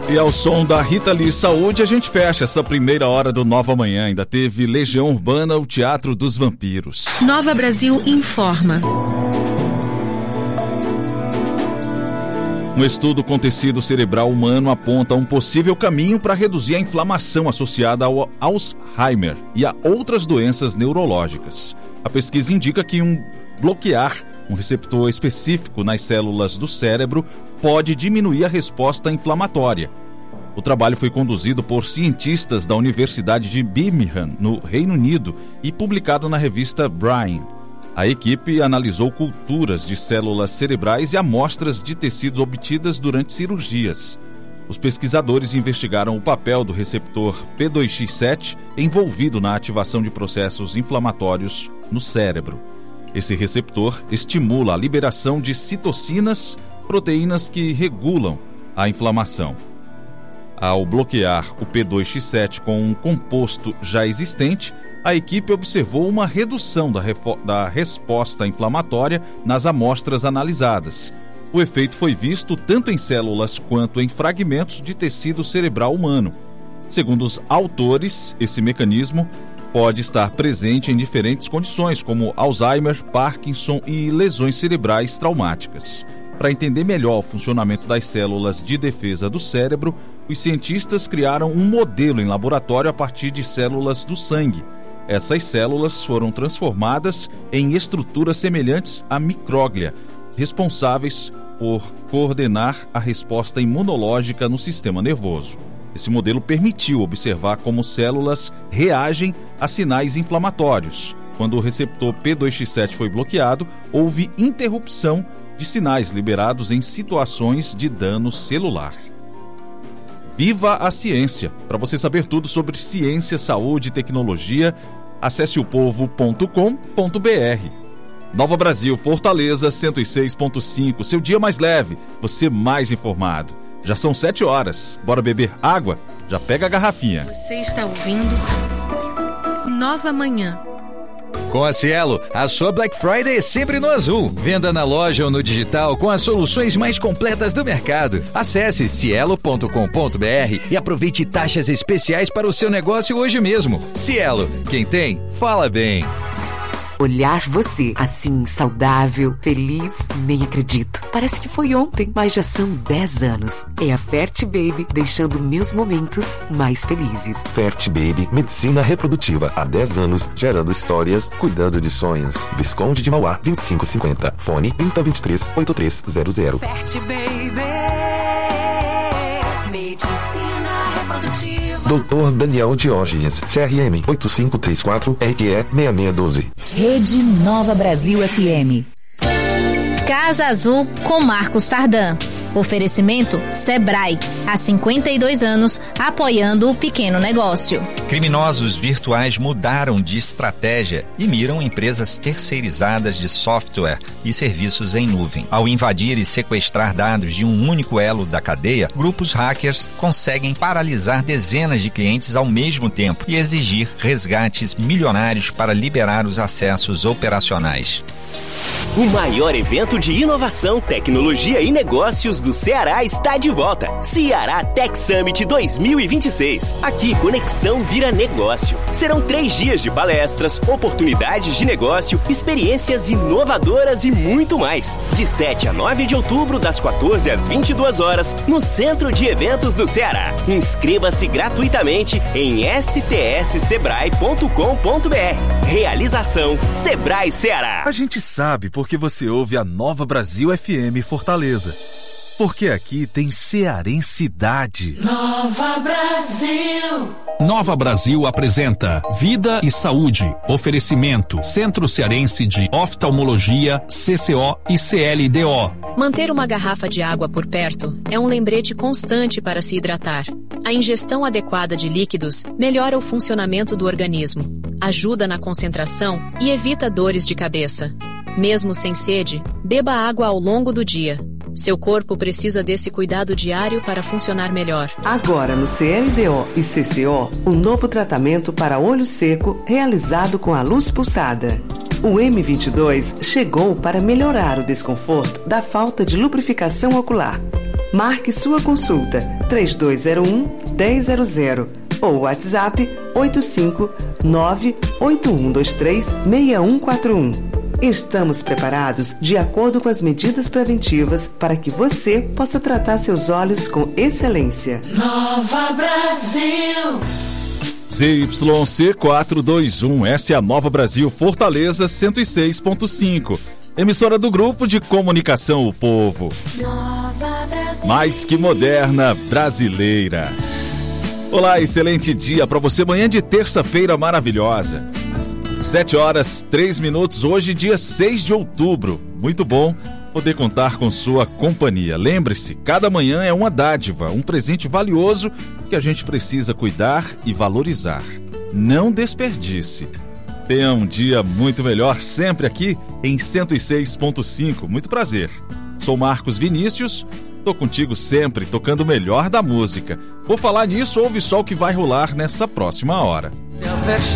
E ao som da Rita Lee Saúde, a gente fecha essa primeira hora do Nova Manhã. Ainda teve Legião Urbana, o Teatro dos Vampiros. Nova Brasil informa. Um estudo com tecido cerebral humano aponta um possível caminho para reduzir a inflamação associada ao Alzheimer e a outras doenças neurológicas. A pesquisa indica que bloquear um receptor específico nas células do cérebro pode diminuir a resposta inflamatória. O trabalho foi conduzido por cientistas da Universidade de Birmingham, no Reino Unido, e publicado na revista Brain. A equipe analisou culturas de células cerebrais e amostras de tecidos obtidas durante cirurgias. Os pesquisadores investigaram o papel do receptor P2X7 envolvido na ativação de processos inflamatórios no cérebro. Esse receptor estimula a liberação de citocinas, proteínas que regulam a inflamação. Ao bloquear o P2X7 com um composto já existente, a equipe observou uma redução da resposta inflamatória nas amostras analisadas. O efeito foi visto tanto em células quanto em fragmentos de tecido cerebral humano. Segundo os autores, esse mecanismo pode estar presente em diferentes condições, como Alzheimer, Parkinson e lesões cerebrais traumáticas. Para entender melhor o funcionamento das células de defesa do cérebro, os cientistas criaram um modelo em laboratório a partir de células do sangue. Essas células foram transformadas em estruturas semelhantes à micróglia, responsáveis por coordenar a resposta imunológica no sistema nervoso. Esse modelo permitiu observar como células reagem a sinais inflamatórios. Quando o receptor P2X7 foi bloqueado, houve interrupção de sinais liberados em situações de dano celular. Viva a ciência! Para você saber tudo sobre ciência, saúde e tecnologia, acesse opovo.com.br. Nova Brasil, Fortaleza 106.5, seu dia mais leve, você mais informado. Já são 7 horas, bora beber água? Já pega a garrafinha. Você está ouvindo Nova Manhã. Com a Cielo, a sua Black Friday é sempre no azul. Venda na loja ou no digital com as soluções mais completas do mercado. Acesse cielo.com.br e aproveite taxas especiais para o seu negócio hoje mesmo. Cielo, quem tem, fala bem. Olhar você, assim, saudável, feliz, nem acredito. Parece que foi ontem, mas já são 10 anos. É a Fert Baby, deixando meus momentos mais felizes. Fert Baby, medicina reprodutiva. Há 10 anos, gerando histórias, cuidando de sonhos. Visconde de Mauá, 2550. Fone 3023-8300. Fert Baby, medicina reprodutiva. Dr. Daniel Diógenes, CRM 8534-RQE6612. Rede Nova Brasil FM. Casa Azul com Marcos Tardan. Oferecimento Sebrae, há 52 anos apoiando o pequeno negócio. Criminosos virtuais mudaram de estratégia e miram empresas terceirizadas de software e serviços em nuvem. Ao invadir e sequestrar dados de um único elo da cadeia, grupos hackers conseguem paralisar dezenas de clientes ao mesmo tempo e exigir resgates milionários para liberar os acessos operacionais. O maior evento de inovação, tecnologia e negócios do Ceará está de volta. Ceará Tech Summit 2026. Aqui, conexão vira negócio. Serão 3 dias de palestras, oportunidades de negócio, experiências inovadoras e muito mais. De 7 a 9 de outubro, das 14 às 22 horas, no Centro de Eventos do Ceará. Inscreva-se gratuitamente em stssebrae.com.br. Realização Sebrae Ceará. A gente sabe porque você ouve a Nova Brasil FM Fortaleza. Porque aqui tem cearensidade. Nova Brasil. Nova Brasil apresenta Vida e Saúde. Oferecimento Centro Cearense de Oftalmologia, CCO e CLDO. Manter uma garrafa de água por perto é um lembrete constante para se hidratar. A ingestão adequada de líquidos melhora o funcionamento do organismo, ajuda na concentração e evita dores de cabeça. Mesmo sem sede, beba água ao longo do dia. Seu corpo precisa desse cuidado diário para funcionar melhor. Agora no CLDO e CCO, um novo tratamento para olho seco realizado com a luz pulsada. O M22 chegou para melhorar o desconforto da falta de lubrificação ocular. Marque sua consulta 3201-1000 ou WhatsApp 859-8123-6141. Estamos preparados de acordo com as medidas preventivas para que você possa tratar seus olhos com excelência. Nova Brasil. ZYC 421, essa é a Nova Brasil Fortaleza 106.5. Emissora do Grupo de Comunicação O Povo. Nova Brasil. Mais que moderna, brasileira. Olá, excelente dia para você, manhã de terça-feira maravilhosa. 7h03, hoje dia 6 de outubro. Muito bom poder contar com sua companhia. Lembre-se, cada manhã é uma dádiva, um presente valioso que a gente precisa cuidar e valorizar. Não desperdice. Tenha um dia muito melhor sempre aqui em 106.5. Muito prazer. Sou Marcos Vinícius, tô contigo sempre, tocando o melhor da música. Vou falar nisso, ouve só o que vai rolar nessa próxima hora. Céu fechado.